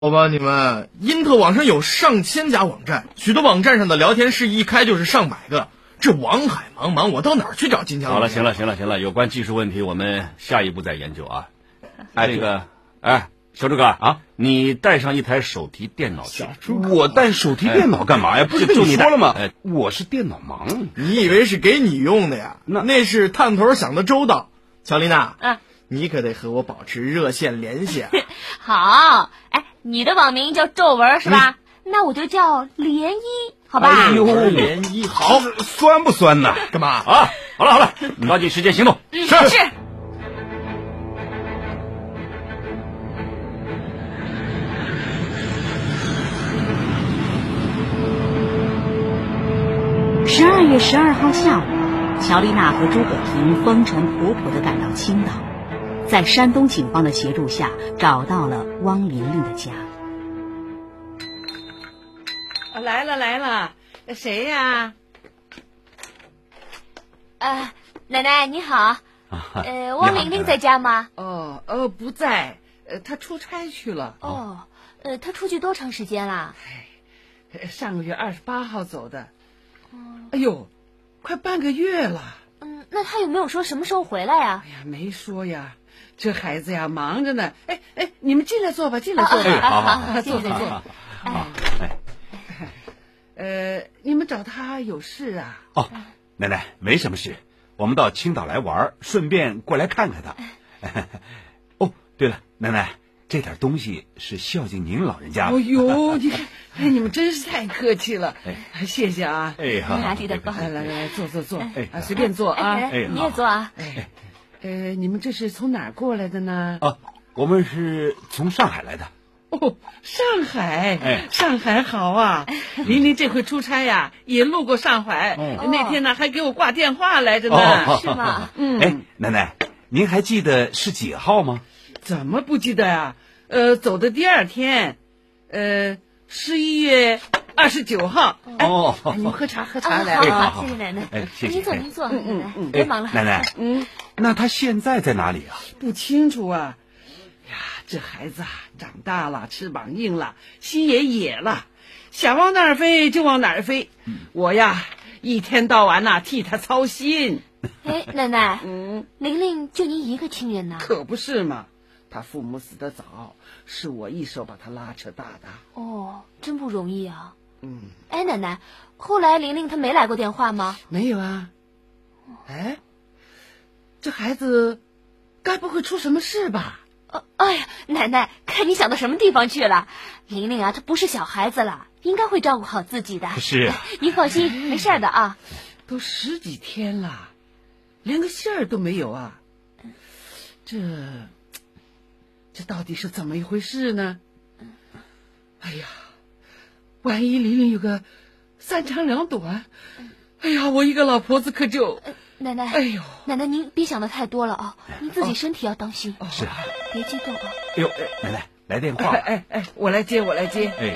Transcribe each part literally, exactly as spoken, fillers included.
好吧，你们，因特网上有上千家网站，许多网站上的聊天室一开就是上百个，这网海茫茫，我到哪儿去找金枪鱼？ 好了，行了，行了，行了，有关技术问题，我们下一步再研究啊。哎，这个，哎，小诸葛啊，你带上一台手提电脑去。 我带手提电脑干嘛呀？ 哎、 不是跟你说了吗？ 哎、 我是电脑盲。 你以为是给你用的呀？ 那那是探头想的周到。乔丽娜， 嗯， 你可得和我保持热线联系啊。 好，哎，你的网名叫皱纹是吧？嗯、那我就叫涟漪，好吧？ 哎呦，涟漪，好， 酸不酸呐？ 干嘛啊？好了好了，抓紧时间行动。 嗯、 是是。 十二月十二号下午，乔丽娜和诸葛平风尘仆仆地赶到青岛，在山东警方的协助下，找到了汪玲玲的家。 来了来了，谁呀？ 呃，奶奶你好，呃，汪玲玲在家吗？ 哦哦，不在，呃，她出差去了。 哦，呃，她出去多长时间啦？ 哎，上个月二十八号走的。嗯、哎呦，快半个月了。 嗯，那她有没有说什么时候回来呀？ 哎呀，没说呀。这孩子呀，忙着呢。哎哎，你们进来坐吧，进来坐吧。 啊、好好好， 坐坐坐。 哎， 哎，呃，你们找他有事啊？ 哦，奶奶，没什么事，我们到青岛来玩，顺便过来看看他。哦，对了，奶奶，这点东西是孝敬您老人家的。 哎呦，你看，哎，你们真是太客气了，哎，谢谢啊。 哎，好， 哪里的高？ 来来来，坐坐坐， 哎， 啊，随便坐啊。 哎，你也坐啊。 哎，呃，你们这是从哪儿过来的呢？ 啊，我们是从上海来的。 哦，上海， 哎， 上海好啊！玲玲这回出差呀，也路过上海， 哦、 那天呢还给我挂电话来着呢， 哦、 是吗？ 嗯， 哎，奶奶，您还记得是几号吗？ 怎么不记得呀？呃，走的第二天，呃，十一月二十九号。 哦， 哎，你们喝茶，喝茶啊、 来。 好好好，谢谢奶奶。 哎，谢谢。 您坐，您坐。 嗯嗯嗯， 别忙了。 奶奶， 嗯， 那他现在在哪里啊？ 不清楚啊。呀，这孩子啊，长大了，翅膀硬了，心也野了，想往哪儿飞就往哪儿飞。嗯、我呀，一天到晚呐、啊、替他操心。 哎，奶奶， 嗯， 玲玲就您一个亲人呐？ 可不是嘛，他父母死得早，是我一手把他拉扯大的。 哦，真不容易啊。 嗯， 哎，奶奶，后来玲玲她没来过电话吗？ 没有啊。哎，这孩子该不会出什么事吧？ 呃，哎呀，奶奶，看你想到什么地方去了。玲玲啊，她不是小孩子了，应该会照顾好自己的。 是啊， 您放心，没事的啊。 都十几天了，连个信儿都没有啊！这，这到底是怎么一回事呢？哎呀，万一玲玲有个三长两短，哎呀，我一个老婆子可就…… 呃、奶奶， 哎呦， 奶奶您别想的太多了啊，您自己身体要当心。 哦、 是啊， 别激动啊。 哎呦，奶奶来电话。 哎哎哎，我来接，我来接。 哎，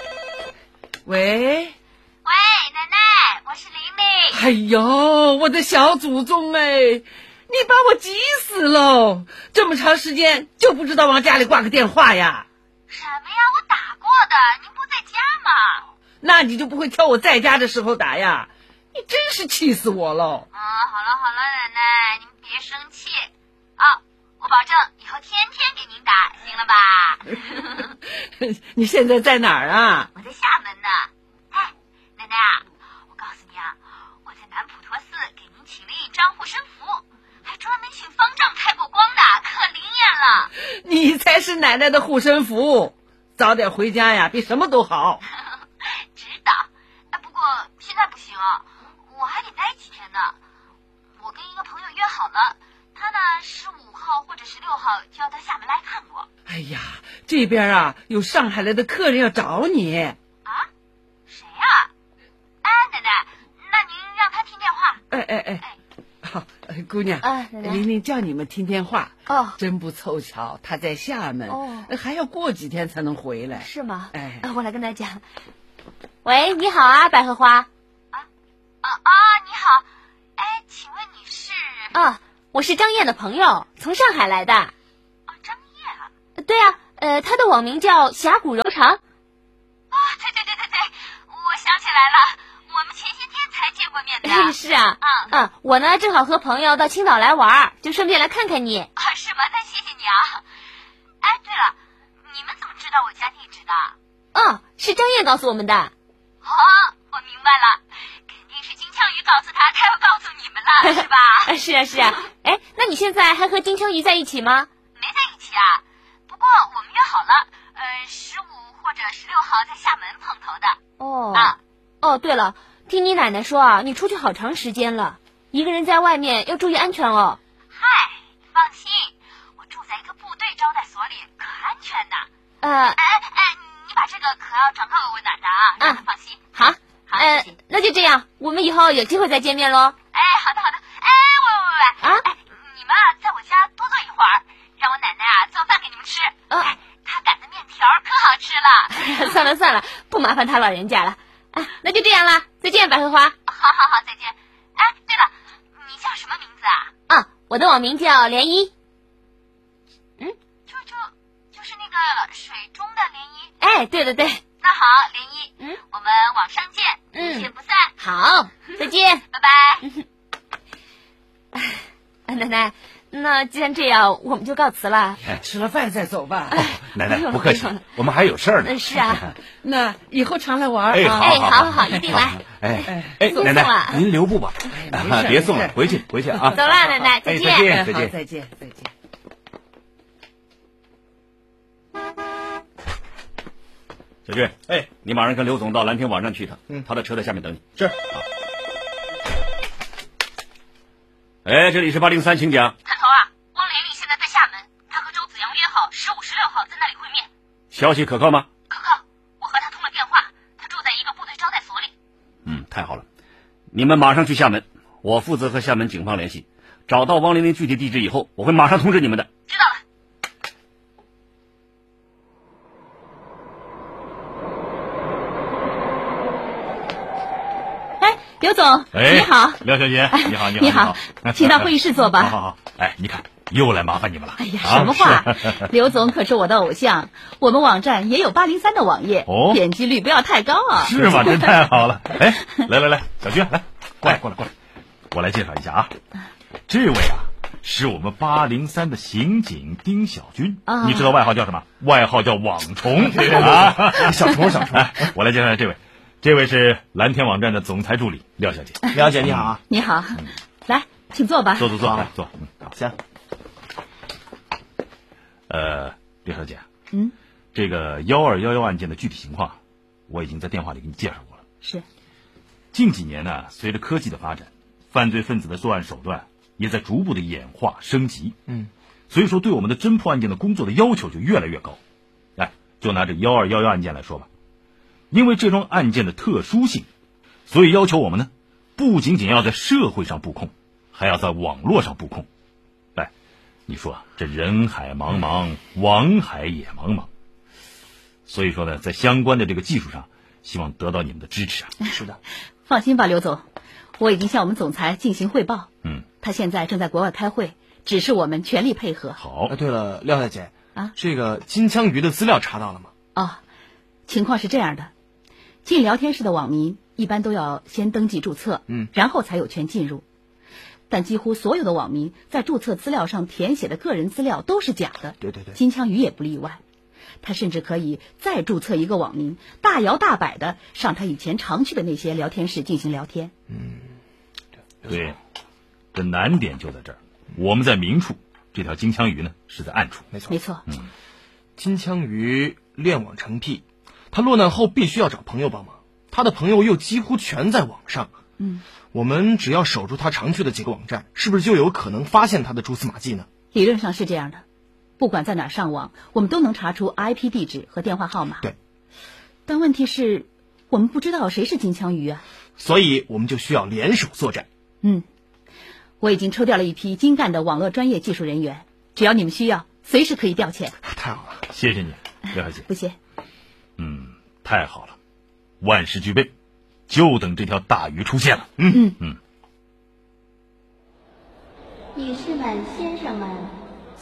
喂。 喂，奶奶，我是玲玲。 哎呦，我的小祖宗哎，你把我急死喽！这么长时间就不知道往家里挂个电话呀？ 什么呀？我打过的，您不在家吗？ 那你就不会挑我在家的时候打呀？你真是气死我喽！ 啊，好了好了，奶奶，您别生气啊，我保证以后天天给您打，行了吧？你现在在哪儿啊？ 我在厦门呢。哎，奶奶啊，我告诉你啊，我在南普陀寺给您请了一张护身符，还专门请方丈开过光的，可灵验了。 你才是奶奶的护身符，早点回家呀，比什么都好。 知道，哎，不过现在不行啊，我还得待几天呢。我跟一个朋友约好了，他呢十五号或者十六号就要到厦门来看我。 哎呀，这边啊有上海来的客人要找你。 啊？谁呀？哎，奶奶，那您让他听电话。 哎哎哎。哎好，姑娘， 啊， 玲玲叫你们听电话哦， 真不凑巧，她在厦门， 哦， 还要过几天才能回来， 是吗？ 哎， 我来跟她讲。喂，你好啊，百合花。 啊啊啊！你好，哎，请问你是？ 啊，我是张燕的朋友，从上海来的。 哦，张燕啊？ 对啊， 呃，他的网名叫峡谷柔肠。 哦，对对对对对，我想起来了，我们前些天才见过面的。 是啊， 嗯嗯，我呢正好和朋友到青岛来玩，就顺便来看看你。 啊，是吗？那谢谢你啊。哎，对了，你们怎么知道我家地址的？ 哦，是张燕告诉我们的。 哦，我明白了，肯定是金枪鱼告诉他，他要告诉你们了，是吧？ 啊，是啊是啊。哎，那你现在还和金枪鱼在一起吗？ 没在一起啊，不过我们约好了，呃，十五或者十六号在厦门碰头的。 哦啊， 哦，对了，听你奶奶说啊，你出去好长时间了，一个人在外面要注意安全哦。 嗨，放心，我住在一个部队招待所里，可安全的。 呃， 哎哎哎，你把这个可要转告给我奶奶啊，让她放心。 好， 好， 呃谢谢。， 那就这样，我们以后有机会再见面喽。 哎，好的好的。哎，喂喂喂， 啊哎，你们啊，在我家多坐一会儿，让我奶奶啊做饭给你们吃。 啊哎，她擀的面条可好吃了。 算了算了，不麻烦他老人家了。啊，那就这样啦，再见，百合花。 好好好，再见。哎，对了，你叫什么名字啊？ 啊，我的网名叫涟漪。 就就就是那个水中的涟漪。 哎，对对对， 那好，涟漪， 嗯， 我们网上见， 嗯不见不散。 好，再见。 拜拜。 啊，奶奶，那既然这样，我们就告辞了。 吃了饭再走吧。 奶奶不用了不客气不用了， 我们还有事儿呢嗯，。是啊。 那以后常来玩哎， 啊。 哎好好好好一定来。 哎哎， 送奶奶送了您留步吧， 没事啊别送了， 没事回去回去啊。 走了，奶奶， 哎， 见。 再见哎好， 再见。 再见再见。 小俊， 哎， 你马上跟刘总到蓝天网站去一趟， 嗯他的车在下面等你。 是。 哎，这里是八零三，请讲。 探头啊，汪连丽现在在厦门，他和周子阳约好十五、十六号在那里会面。 消息可靠吗？ 可靠，我和他通了电话，他住在一个部队招待所里。 嗯，太好了，你们马上去厦门，我负责和厦门警方联系，找到汪玲玲具体地址以后，我会马上通知你们的。 知道了。 哎，刘总， 哎， 你好。 廖小姐， 哎你好，你好， 你好，请到会议室坐吧。 好好好，哎，你看，又来麻烦你们了。 哎呀， 啊什么话是？ 刘总可是我的偶像，我们网站也有八零三的网页， 哦点击率不要太高啊。 是吗？真太好了。哎，来来来，小军，来，过来过来过来，我来介绍一下啊，这位啊是我们八零三的刑警丁小军， 啊你知道外号叫什么？外号叫网虫啊， 小虫小虫哎，我来介绍一下这位，这位是蓝天网站的总裁助理廖小姐。 廖姐你好啊。 你好，来，请坐吧。 坐坐坐， 好来坐。嗯，好。 行。 呃，廖小姐， 嗯， 这个幺二幺幺案件的具体情况，我已经在电话里给你介绍过了。 是， 近几年呢，随着科技的发展，犯罪分子的作案手段也在逐步的演化升级。 嗯， 所以说对我们的侦破案件的工作的要求就越来越高。哎，就拿这幺二幺幺案件来说吧，因为这桩案件的特殊性，所以要求我们呢，不仅仅要在社会上布控，还要在网络上布控。哎，你说这人海茫茫，网海也茫茫，所以说呢，在相关的这个技术上，希望得到你们的支持啊。 是的。 放心吧，刘总，我已经向我们总裁进行汇报。 嗯， 他现在正在国外开会，指示我们全力配合。 好哎，，对了，廖大姐啊， 这个金枪鱼的资料查到了吗？ 哦，情况是这样的，进聊天室的网民一般都要先登记注册， 嗯， 然后才有权进入。但几乎所有的网民在注册资料上填写的个人资料都是假的， 对对对。 金枪鱼也不例外。他甚至可以再注册一个网名，大摇大摆的上他以前常去的那些聊天室进行聊天。 对，这难点就在这儿。我们在明处，这条金枪鱼呢是在暗处。 没错没错， 嗯， 金枪鱼恋网成癖，他落难后必须要找朋友帮忙，他的朋友又几乎全在网上。 嗯， 我们只要守住他常去的几个网站，是不是就有可能发现他的蛛丝马迹呢？ 理论上是这样的，不管在哪儿上网，我们都能查出 I P 地址和电话号码。 对， 但问题是，我们不知道谁是金枪鱼啊。 所以我们就需要联手作战。 嗯，我已经抽调了一批精干的网络专业技术人员，只要你们需要，随时可以调遣。 太好了。 谢谢你，廖小姐。 不谢。 嗯，太好了，万事俱备，就等这条大鱼出现了。 嗯嗯嗯。 女士们、先生们，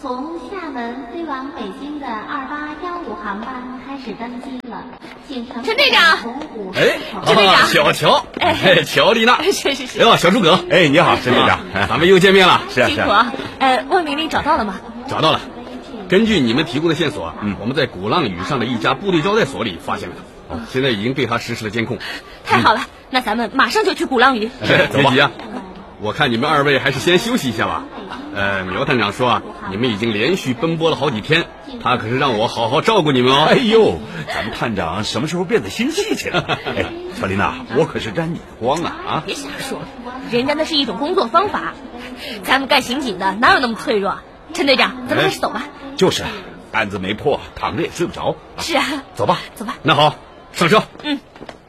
从厦门飞往北京的二八幺五航班开始登机了，请乘陈队长。 哎， 陈队长， 小乔， 哎， 乔丽娜， 是是是。 哟，小诸葛， 哎，你好，陈队长， 咱们又见面了。 是啊，是啊。呃，汪玲玲找到了吗？ 找到了。根据你们提供的线索，嗯，我们在鼓浪屿上的一家部队招待所里发现了他，哦，现在已经对他实施了监控。 太好了，那咱们马上就去鼓浪屿。 别急啊，我看你们二位还是先休息一下吧。呃，苗探长说啊，你们已经连续奔波了好几天，他可是让我好好照顾你们哦。 哎呦，咱们探长什么时候变得心细去了？哎，乔丽娜，我可是沾你的光啊！啊， 别瞎说，人家那是一种工作方法，咱们干刑警的哪有那么脆弱？陈队长，咱们开始走吧。 哎、就是，案子没破，躺着也睡不着。 是啊， 走吧， 走吧。 那好，上车。 嗯。